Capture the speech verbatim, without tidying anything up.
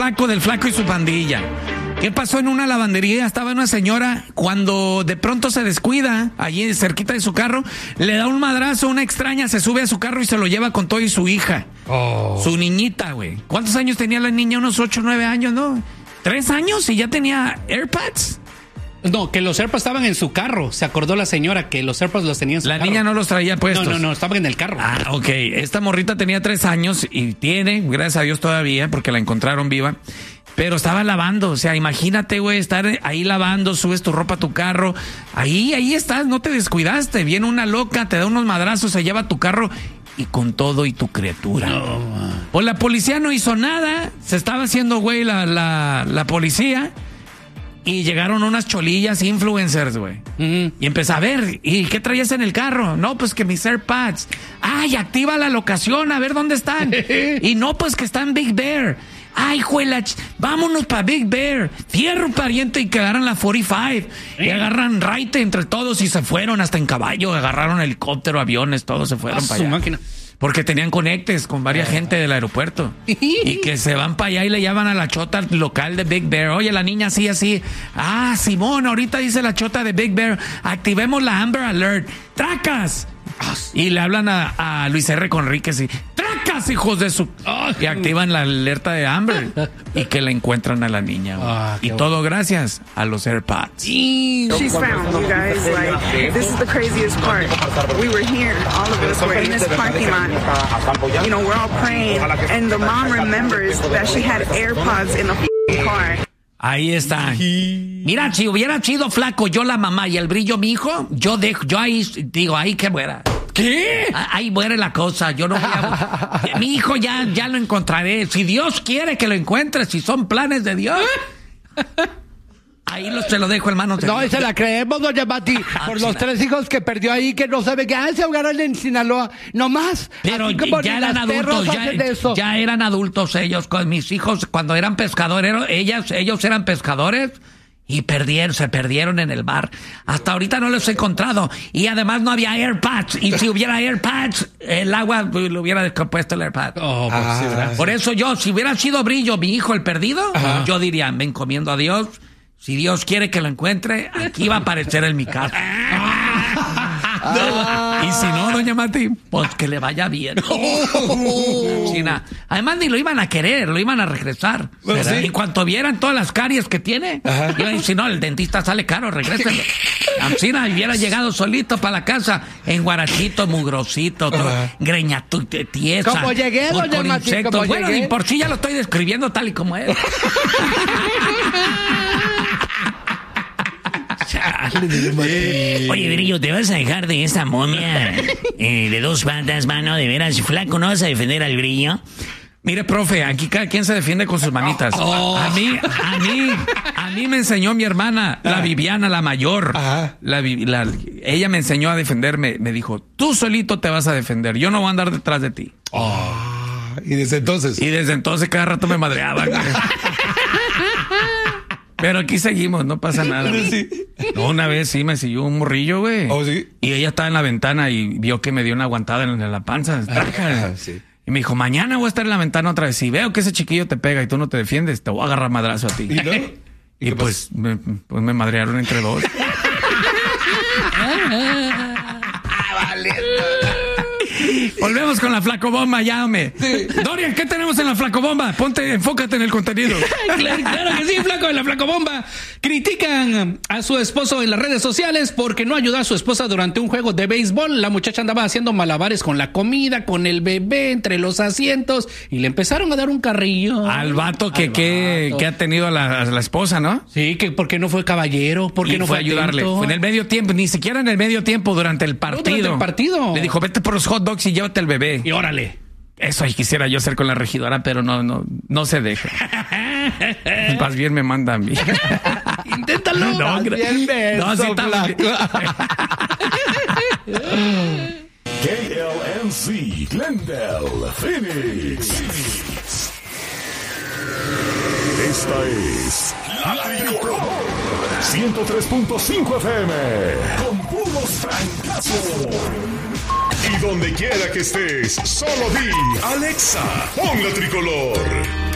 flaco del flaco y su pandilla. ¿Qué pasó en una lavandería? Estaba una señora, cuando de pronto se descuida, allí cerquita de su carro, le da un madrazo, una extraña, se sube a su carro y se lo lleva con todo y su hija. Oh. Su niñita, güey. ¿Cuántos años tenía la niña? Unos ocho, nueve años, ¿no? ¿Tres años y ya tenía AirPods? No, que los AirPods estaban en su carro. Se acordó la señora que los AirPods los tenía en su la carro. La niña no los traía puestos. No, no, no, estaban en el carro. Ah, ok. Esta morrita tenía tres años y tiene, gracias a Dios todavía, porque la encontraron viva. Pero estaba lavando, o sea, imagínate, güey, estar ahí lavando, subes tu ropa a tu carro, ahí, ahí estás, no te descuidaste, viene una loca, te da unos madrazos, se lleva tu carro y con todo y tu criatura. No. Pues la policía no hizo nada, se estaba haciendo, güey, la, la, la policía y llegaron unas cholillas influencers, güey. Uh-huh. Y empecé a ver, ¿y qué traías en el carro? No, pues que mis AirPods. Ay, activa la locación, a ver dónde están. Y no, pues que está en Big Bear. Ay, juela, vámonos para Big Bear. Fierro pariente y que agarran la cuarenta y cinco. ¿Eh? Y agarran raite entre todos y se fueron hasta en caballo. Agarraron helicóptero, aviones, todos se fueron para allá. Máquina. Porque tenían conectes con varias gente del aeropuerto. Y que se van para allá y le llaman a la chota local de Big Bear. Oye, la niña así, así. Ah, Simón, ahorita dice la chota de Big Bear. Activemos la Amber Alert. ¡Tracas! Y le hablan a, a Luis R. Conríquez y ¡tracas, hijos de su! Y activan la alerta de Amber y que la encuentran a la niña. Oh, y todo gracias a los AirPods. She's found, you guys. Like, this is the craziest part. We were here, all of us were in this parking lot. You know, we're all praying, and the mom remembers that she had AirPods in the car. Ahí está. Mira, si hubiera sido flaco yo la mamá y el brillo mi hijo, yo dejo, yo ahí digo, ahí que muera. ¿Qué? Ahí muere la cosa. Yo no voy a... Mi hijo ya, ya lo encontraré. Si Dios quiere que lo encuentre, si son planes de Dios. Ahí los, se lo dejo, hermano. No, y se la creemos, doña Mati, ah, por los tres hijos que perdió ahí, que no sabe que ah, se ahogaron en Sinaloa. No más. Pero ya eran adultos, ya, ya eran adultos ellos. Con mis hijos, cuando eran pescadores, ellas, ellos eran pescadores y perdieron, se perdieron en el mar. Hasta ahorita no los he encontrado. Y además no había AirPods. Y si hubiera AirPods, el agua lo hubiera descompuesto el AirPod. Oh, ah, por eso yo, si hubiera sido Brillo, mi hijo, el perdido, ajá, yo diría, me encomiendo a Dios. Si Dios quiere que lo encuentre, aquí va a aparecer en mi casa. No, y si no, doña Mati, pues que le vaya bien. Sí, además ni lo iban a querer, lo iban a regresar. Bueno, ¿sí? En cuanto vieran todas las caries que tiene, y si no, el dentista sale caro, regréselo. Ancina hubiera llegado solito para la casa, en guarachito, mugrosito, greñato, tiesa. Como llegué, doña Mati, como bueno, llegué. Y por sí ya lo estoy describiendo tal y como es. Oye, Brillo, ¿te vas a dejar de esa momia eh, de dos patas, mano? De veras, flaco, ¿no vas a defender al Brillo? Mire, profe, aquí cada quien se defiende con sus manitas. Oh. A mí, a mí, a mí me enseñó mi hermana, la Viviana, la mayor. La, la, ella me enseñó a defenderme. Me dijo, tú solito te vas a defender. Yo no voy a andar detrás de ti. Oh. Y desde entonces. Y desde entonces cada rato me madreaba. Pero aquí seguimos, no pasa nada. Sí. No, una vez sí me siguió un morrillo, güey. Oh, ¿sí? Y ella estaba en la ventana y vio que me dio una aguantada en la panza. Ah, sí. Y me dijo, mañana voy a estar en la ventana otra vez. Si veo que ese chiquillo te pega y tú no te defiendes, te voy a agarrar madrazo a ti. ¿Y, no? ¿Y, y pues me, pues me madrearon entre dos. Vale. Volvemos con la flacobomba, ya, hombre. Sí. Dorian, ¿qué tenemos en la flacobomba? Ponte, enfócate en el contenido. Claro, claro que sí, flaco, en la flacobomba. Critican a su esposo en las redes sociales porque no ayudó a su esposa durante un juego de béisbol. La muchacha andaba haciendo malabares con la comida, con el bebé, entre los asientos, y le empezaron a dar un carrillo. Al vato que, Al que, vato. que ha tenido a la, a la esposa, ¿no? Sí, que porque no fue caballero, porque no fue a ayudarle. Atento. Fue en el medio tiempo, ni siquiera en el medio tiempo, durante el partido. No, durante el partido. Le dijo, vete por los hot dogs y llévate el bebé. Y órale. Eso quisiera yo hacer con la regidora, pero no, no, no se deja. Más bien me manda a mí. Inténtalo. No, bien beso, no, sí está K L M C, Glendale, Phoenix. Esta es La Tricolor ciento tres punto cinco F M con puros francazos. Y donde quiera que estés, solo di Alexa, pon La Tricolor.